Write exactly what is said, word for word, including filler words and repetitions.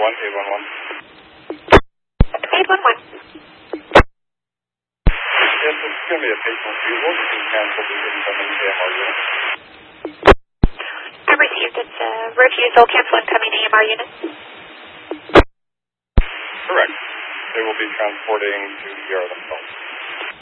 one, eight one one. eight one one. Yes, this is going to be a patient fuel. You can cancel the incoming A M R unit. I received it. Uh, refusal, cancel incoming A M R unit. Correct. They will be transporting to the E R themselves.